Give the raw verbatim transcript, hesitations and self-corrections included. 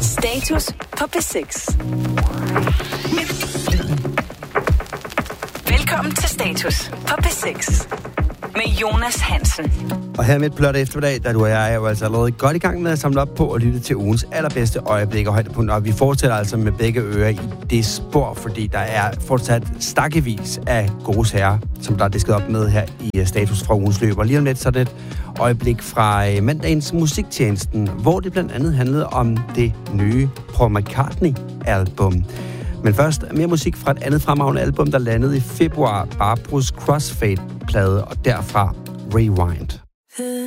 Status på P seks. Velkommen til Status på P seks med Jonas Hansen. Og her midt på lørdag eftermiddag, da du og jeg er jo altså allerede godt i gang med at samle op på og lytte til ugens allerbedste øjeblikke og højdepunkter. Og vi fortsætter altså med begge ører i det spor, fordi der er fortsat stakkevis af gode sager, som der er disket op med her i Status fra ugens løb. Og lige om lidt så er det et øjeblik fra mandagens Musiktjenesten, hvor det blandt andet handlede om det nye Paul McCartney-album. Men først mere musik fra et andet fremragende album, der landede i februar, Barbros Crossfade-plade, og derfra Rewind.